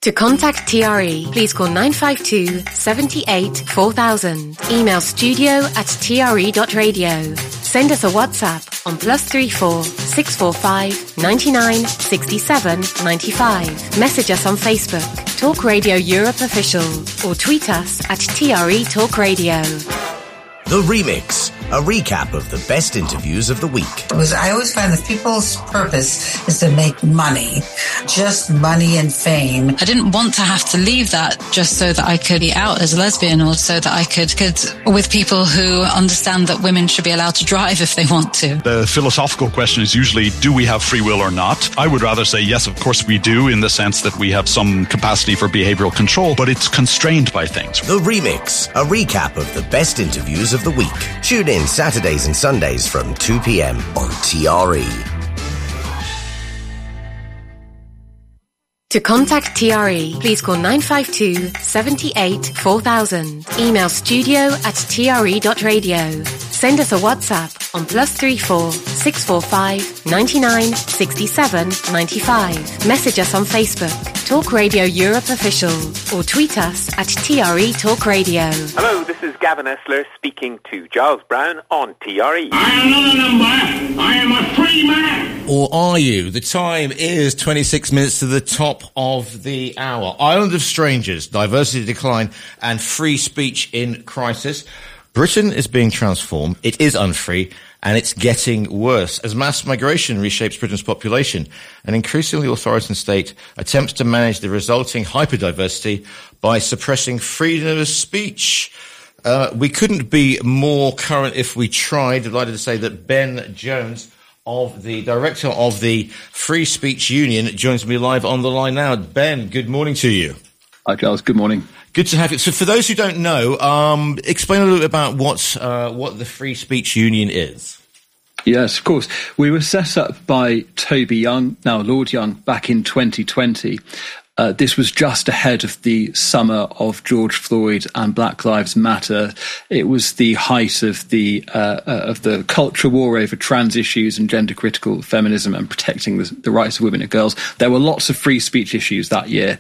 To contact TRE, please call 952 78 4000. Email studio@tre.radio. Send us a WhatsApp on +34 645 99 67 95. Message us on Facebook, Talk Radio Europe Official, or tweet us at TRE Talk Radio. The Remix, a recap of the best interviews of the week. I always find that people's purpose is to make money, just money and fame. I didn't want to have to leave that just so that I could be out as a lesbian, or so that I could with people who understand that women should be allowed to drive if they want to. The philosophical question is usually, do we have free will or not? I would rather say yes, of course we do, in the sense that we have some capacity for behavioral control, but it's constrained by things. The Remix, a recap of the best interviews of the week. Tune in Saturdays and Sundays from 2 p.m. on TRE. To contact TRE, please call 952 78 4000. Email studio@tre.radio. Send us a WhatsApp on +34 645 99 67 95. Message us on Facebook, Talk Radio Europe Official, or tweet us at TRE Talk Radio. Hello, this is Gavin Essler speaking to Giles Brown on TRE. I am not a number. I am a free man. Or are you? The time is 26 minutes to the top of the hour. Island of Strangers, diversity decline and free speech in crisis. Britain is being transformed. It is unfree, and it's getting worse as mass migration reshapes Britain's population. And increasingly, authoritarian state attempts to manage the resulting hyperdiversity by suppressing freedom of speech. We couldn't be more current if we tried. Delighted to say that Ben Jones, the director of the Free Speech Union, joins me live on the line now. Ben, good morning to you. Hi, Giles. Good morning. Good to have you. So for those who don't know, explain a little bit about what the Free Speech Union is. Yes, of course. We were set up by Toby Young, now Lord Young, back in 2020. This was just ahead of the summer of George Floyd and Black Lives Matter. It was the height of the culture war over trans issues and gender critical feminism and protecting the rights of women and girls. There were lots of free speech issues that year,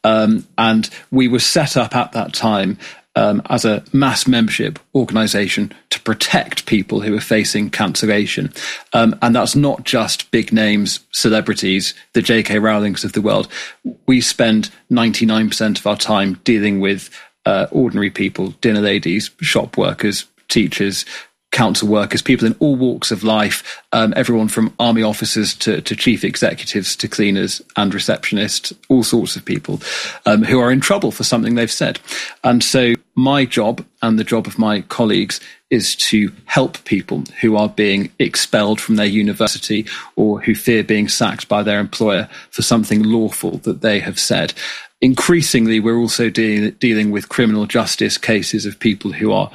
and we were set up at that time as a mass membership organisation to protect people who are facing cancellation. And that's not just big names, celebrities, the J.K. Rowlings of the world. We spend 99% of our time dealing with ordinary people, dinner ladies, shop workers, teachers, council workers, people in all walks of life, everyone from army officers to chief executives to cleaners and receptionists, all sorts of people who are in trouble for something they've said. And so my job and the job of my colleagues is to help people who are being expelled from their university or who fear being sacked by their employer for something lawful that they have said. Increasingly, we're also dealing with criminal justice cases of people who are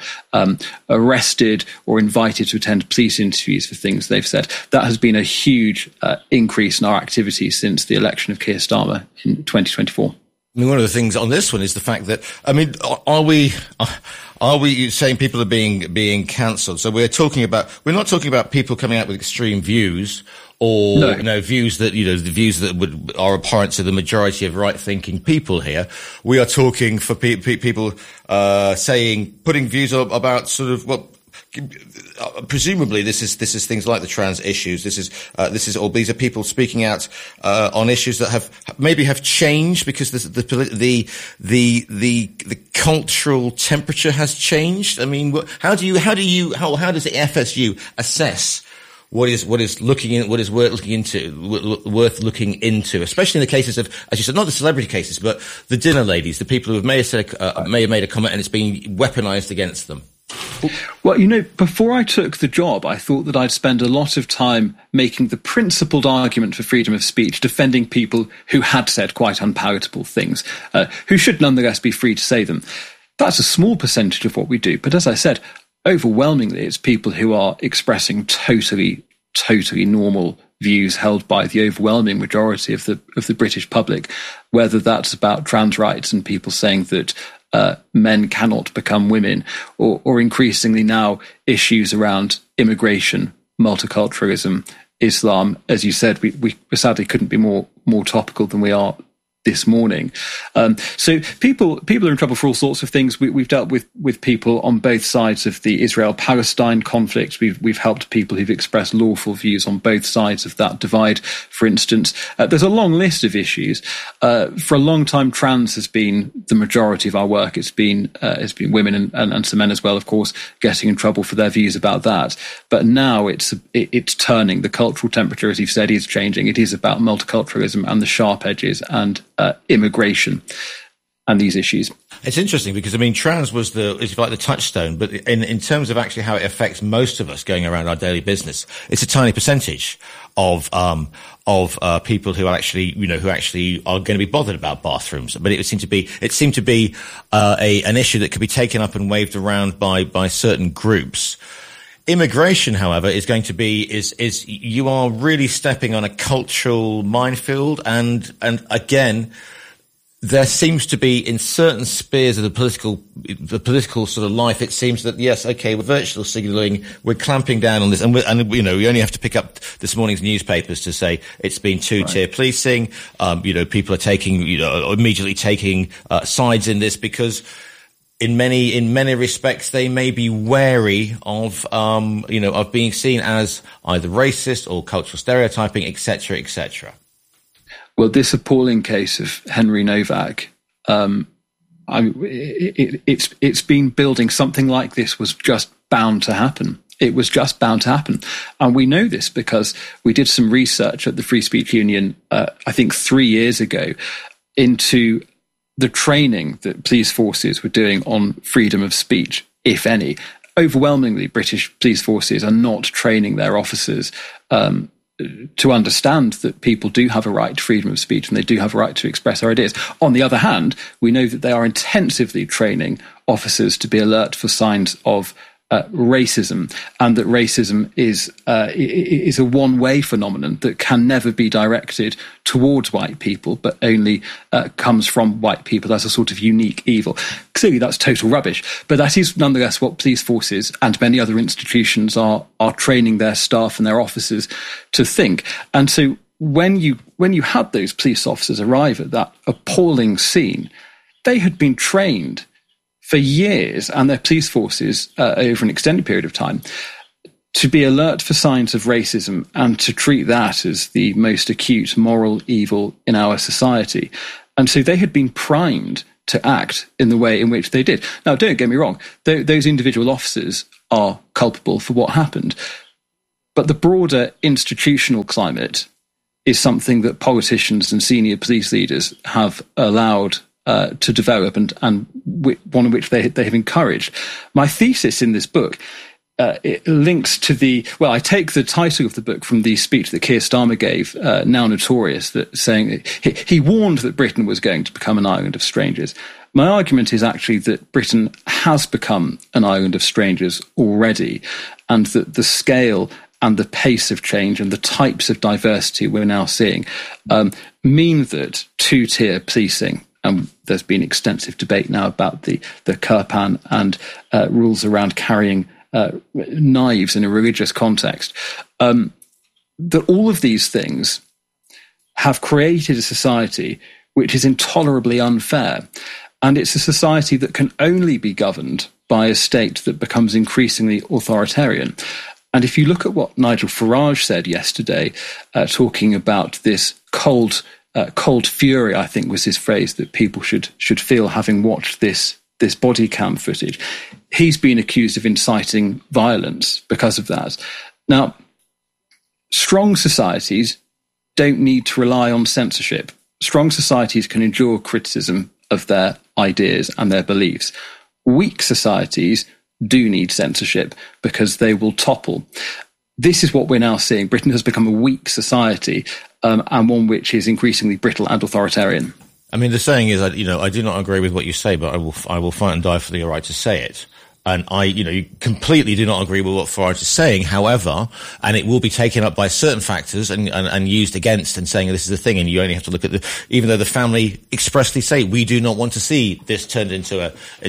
arrested or invited to attend police interviews for things they've said. That has been a huge increase in our activity since the election of Keir Starmer in 2024. I mean, one of the things on this one is the fact that, I mean, are we saying people are being cancelled? So we're not talking about people coming out with extreme views or, views that are abhorrent to the majority of right-thinking people here. We are talking for people, putting views about sort of what, presumably this is things like the trans issues. These are people speaking out on issues that have changed because the cultural temperature has changed. I mean, how does the FSU assess what is worth looking into, especially in the cases of, as you said, not the celebrity cases, but the dinner ladies, the people who may have made a comment and it's being weaponized against them? Well, before I took the job, I thought that I'd spend a lot of time making the principled argument for freedom of speech, defending people who had said quite unpalatable things, who should nonetheless be free to say them. That's a small percentage of what we do. But as I said, overwhelmingly, it's people who are expressing totally normal views held by the overwhelming majority of the British public, whether that's about trans rights and people saying that men cannot become women, or increasingly now issues around immigration, multiculturalism, Islam. As you said, we sadly couldn't be more topical than we are this morning. So people are in trouble for all sorts of things. We've dealt with people on both sides of the Israel-Palestine conflict. We've helped people who've expressed lawful views on both sides of that divide, for instance. There's a long list of issues. For a long time, trans has been the majority of our work. It's been women and some men as well, of course, getting in trouble for their views about that. But now it's turning. The cultural temperature, as you've said, is changing. It is about multiculturalism and the sharp edges and immigration and these issues. It's interesting because, I mean, trans is like the touchstone, but in terms of actually how it affects most of us going around our daily business, it's a tiny percentage of people who actually are going to be bothered about bathrooms. But it seemed to be an issue that could be taken up and waved around by certain groups. Immigration, however, is going to be is you are really stepping on a cultural minefield, and again, there seems to be in certain spheres of the political sort of life, it seems that yes, okay, we're virtual signaling, we're clamping down on this, and we only have to pick up this morning's newspapers to say it's been two-tier policing. People are immediately taking sides in this because in many respects, they may be wary of being seen as either racist or cultural stereotyping, etc., etc. Well, this appalling case of Henry Novak, it's been building. Something like this was just bound to happen. It was just bound to happen. And we know this because we did some research at the Free Speech Union, I think 3 years ago, into the training that police forces were doing on freedom of speech, if any. Overwhelmingly, British police forces are not training their officers to understand that people do have a right to freedom of speech and they do have a right to express their ideas. On the other hand, we know that they are intensively training officers to be alert for signs of racism, and that racism is a one-way phenomenon that can never be directed towards white people, but only comes from white people as a sort of unique evil. Clearly, that's total rubbish, but that is nonetheless what police forces and many other institutions are training their staff and their officers to think. And so, when you had those police officers arrive at that appalling scene, they had been trained for years, and their police forces over an extended period of time, to be alert for signs of racism and to treat that as the most acute moral evil in our society. And so they had been primed to act in the way in which they did. Now, don't get me wrong, those individual officers are culpable for what happened, but the broader institutional climate is something that politicians and senior police leaders have allowed to develop and one of which they have encouraged. My thesis in this book, it links to I take the title of the book from the speech that Keir Starmer gave, now notorious, that saying he warned that Britain was going to become an island of strangers. My argument is actually that Britain has become an island of strangers already, and that the scale and the pace of change and the types of diversity we're now seeing mean that two-tier policing, and there's been extensive debate now about the Kirpan and rules around carrying knives in a religious context, that all of these things have created a society which is intolerably unfair. And it's a society that can only be governed by a state that becomes increasingly authoritarian. And if you look at what Nigel Farage said yesterday, talking about this cold fury, I think was his phrase, that people should feel having watched this body cam footage. He's been accused of inciting violence because of that. Now, strong societies don't need to rely on censorship. Strong societies can endure criticism of their ideas and their beliefs. Weak societies do need censorship because they will topple. This is what we're now seeing. Britain has become a weak society, and one which is increasingly brittle and authoritarian. I mean, the saying is, I do not agree with what you say, but I will fight and die for the right to say it. And you completely do not agree with what Farage is saying. However, and it will be taken up by certain factors and used against, and saying this is the thing, and you only have to look at even though the family expressly say we do not want to see this turned into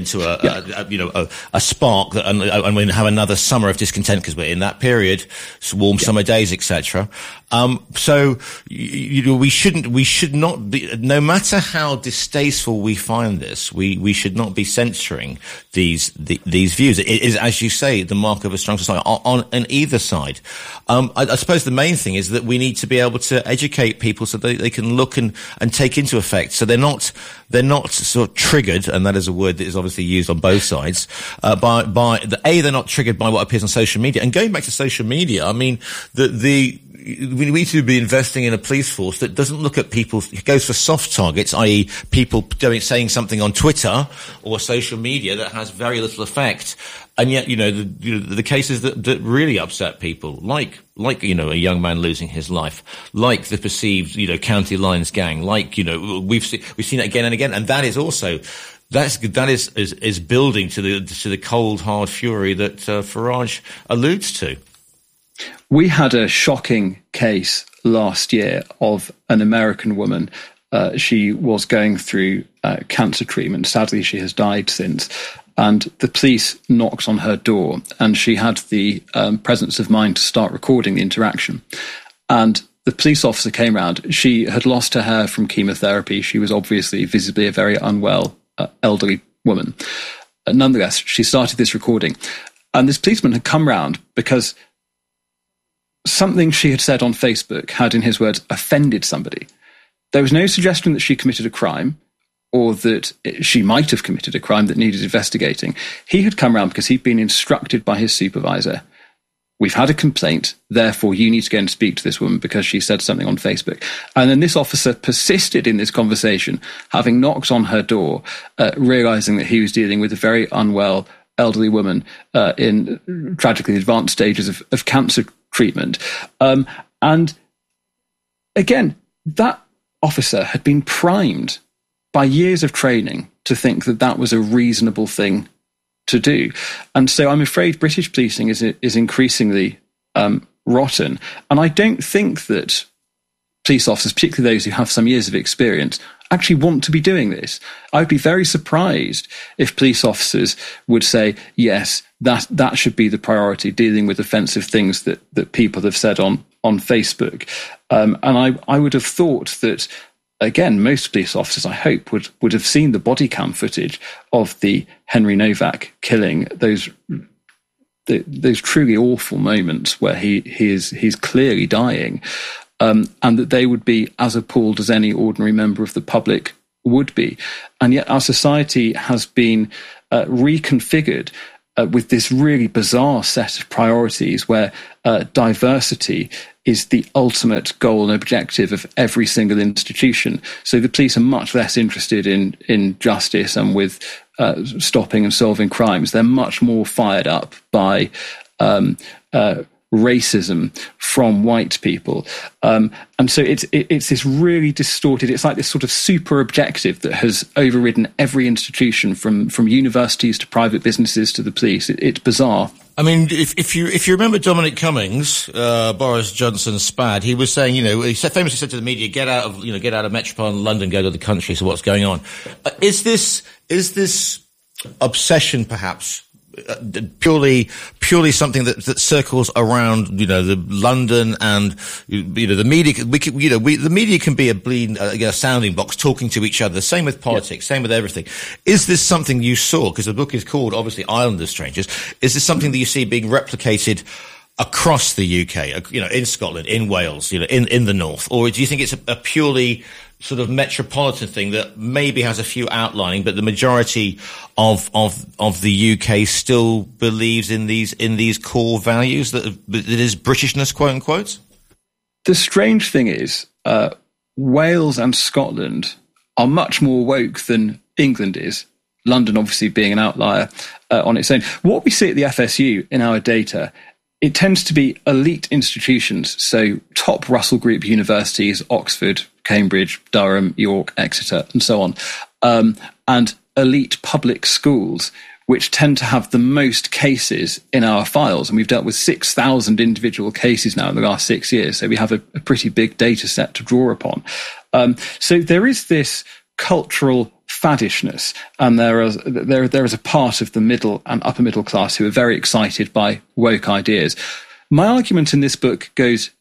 a spark and we have another summer of discontent because we're in that period, warm summer days, etc. So we should not be, no matter how distasteful we find this, we should not be censoring these views. It is, as you say, the mark of a strong society on either side. I suppose the main thing is that we need to be able to educate people so they can look and take into effect. So they're not sort of triggered, and that is a word that is obviously used on both sides, they're not triggered by what appears on social media. And going back to social media, I mean, we need to be investing in a police force that doesn't look at people, goes for soft targets, i.e. people saying something on Twitter or social media that has very little effect. And yet, the cases that really upset people, like, a young man losing his life, like the perceived, County Lines gang, like, we've seen it again and again. And that is also, that is building to the cold, hard fury that Farage alludes to. We had a shocking case last year of an American woman. She was going through cancer treatment. Sadly, she has died since. And the police knocked on her door, and she had the presence of mind to start recording the interaction. And the police officer came round. She had lost her hair from chemotherapy. She was obviously visibly a very unwell elderly woman. Nonetheless, she started this recording. And this policeman had come round because something she had said on Facebook had, in his words, offended somebody. There was no suggestion that she committed a crime or that she might have committed a crime that needed investigating. He had come round because he'd been instructed by his supervisor, we've had a complaint, therefore you need to go and speak to this woman because she said something on Facebook. And then this officer persisted in this conversation, having knocked on her door, realising that he was dealing with a very unwell elderly woman in tragically advanced stages of cancer treatment. And again, that officer had been primed by years of training to think that that was a reasonable thing to do. And so I'm afraid British policing is increasingly rotten. And I don't think that police officers, particularly those who have some years of experience, actually want to be doing this. I'd be very surprised if police officers would say, yes, that should be the priority, dealing with offensive things that people have said on Facebook. And I would have thought that, again, most police officers, I hope, would have seen the body cam footage of the Henry Novak killing, those truly awful moments where he's clearly dying. And that they would be as appalled as any ordinary member of the public would be. And yet our society has been reconfigured with this really bizarre set of priorities where diversity is the ultimate goal and objective of every single institution. So the police are much less interested in justice and with stopping and solving crimes. They're much more fired up by racism from white people. And so it's this really distorted, it's like this sort of super objective that has overridden every institution from universities to private businesses to the police. It's bizarre. I mean, if you remember Dominic Cummings, Boris Johnson's spad, he was saying, he famously said to the media, get out of metropolitan London, go to the country, so what's going on? Is this obsession perhaps purely something that circles around, the London and, the media? The media can be a sounding box talking to each other. Same with politics, same with everything. Is this something you saw? Because the book is called, obviously, Islanders Strangers. Is this something that you see being replicated across the UK, in Scotland, in Wales, in the north? Or do you think it's a purely sort of metropolitan thing that maybe has a few outlining, but the majority of the UK still believes in these core values that is Britishness, quote unquote? The strange thing is, Wales and Scotland are much more woke than England is. London obviously being an outlier on its own. What we see at the FSU in our data, it tends to be elite institutions, so top Russell Group universities, Oxford, Cambridge, Durham, York, Exeter, and so on, and elite public schools, which tend to have the most cases in our files. And we've dealt with 6,000 individual cases now in the last 6 years, so we have a pretty big data set to draw upon. So there is this cultural faddishness, and there is a part of the middle and upper middle class who are very excited by woke ideas. My argument in this book goes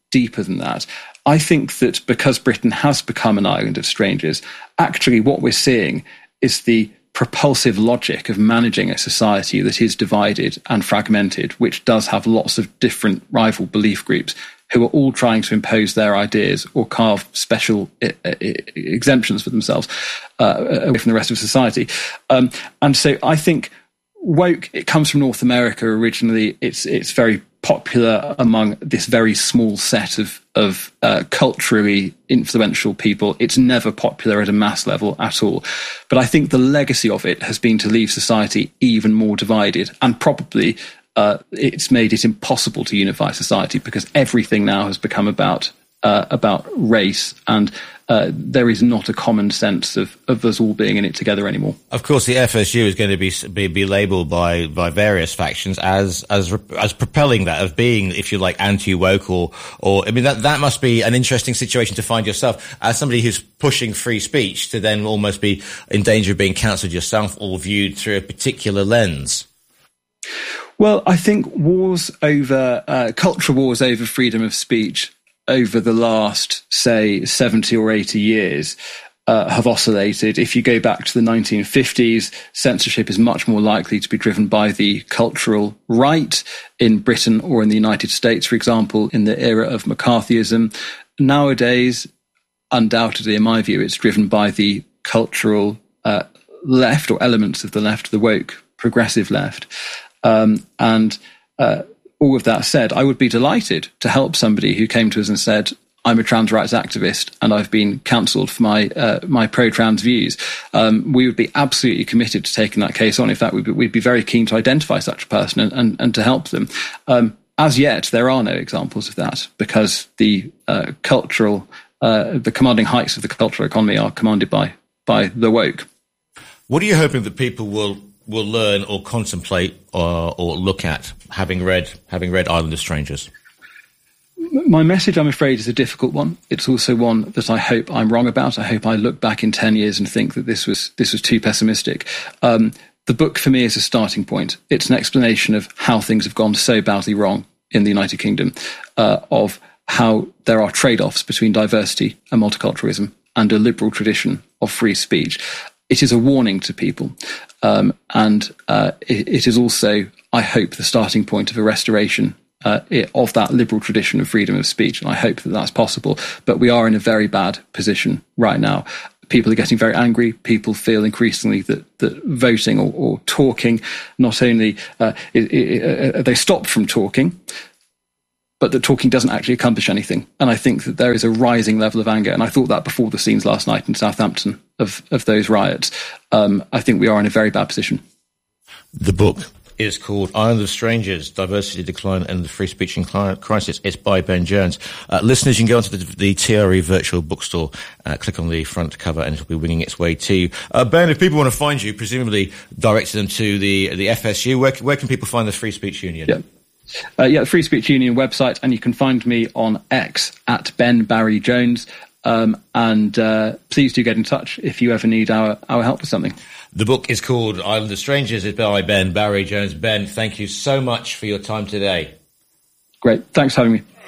deeper than that. I think that because Britain has become an island of strangers, actually what we're seeing is the propulsive logic of managing a society that is divided and fragmented, which does have lots of different rival belief groups who are all trying to impose their ideas or carve special exemptions for themselves away from the rest of society. And so I think woke, it comes from North America originally. It's very popular among this very small set of culturally influential people. It's never popular at a mass level at all. But I think the legacy of it has been to leave society even more divided, and probably it's made it impossible to unify society because everything now has become about race, and there is not a common sense of us all being in it together anymore. Of course, the FSU is going to be labelled by various factions as propelling that, of being, if you like, anti-woke or I mean, that must be an interesting situation to find yourself as somebody who's pushing free speech, to then almost be in danger of being cancelled yourself or viewed through a particular lens. Well, I think cultural wars over freedom of speech over the last, say, 70 or 80 years have oscillated. If you go back to the 1950s, censorship is much more likely to be driven by the cultural right in Britain or in the United States, for example, in the era of McCarthyism. Nowadays, undoubtedly, in my view, it's driven by the cultural left, or elements of the left, the woke, progressive left. All of that said, I would be delighted to help somebody who came to us and said, I'm a trans rights activist and I've been cancelled for my pro-trans views. We would be absolutely committed to taking that case on. In fact, we'd be very keen to identify such a person and to help them. As yet, there are no examples of that because the commanding heights of the cultural economy are commanded by the woke. What are you hoping that people will learn or contemplate or look at, having read Island of Strangers? My message, I'm afraid, is a difficult one. It's also one that I hope I'm wrong about. I hope I look back in 10 years and think that this was too pessimistic. The book for me is a starting point. It's an explanation of how things have gone so badly wrong in the United Kingdom, of how there are trade-offs between diversity and multiculturalism and a liberal tradition of free speech. It is a warning to people. And it is also, I hope, the starting point of a restoration of that liberal tradition of freedom of speech. And I hope that that's possible. But we are in a very bad position right now. People are getting very angry. People feel increasingly that voting or talking, not only they stop from talking, but that talking doesn't actually accomplish anything. And I think that there is a rising level of anger. And I thought that before the scenes last night in Southampton of those riots. I think we are in a very bad position. The book is called Island of Strangers, Diversity Decline and the Free Speech and Crisis. It's by Ben Jones. Listeners, you can go onto the TRE virtual bookstore, click on the front cover, and it'll be winging its way to you. Ben, if people want to find you, presumably directed them to the FSU, where can people find the Free Speech Union? Yeah. The Free Speech Union website, and you can find me on X at Ben Barry Jones. And please do get in touch if you ever need our help with something. The book is called Island of Strangers. It's by Ben Barry Jones. Ben, thank you so much for your time today. Great. Thanks for having me.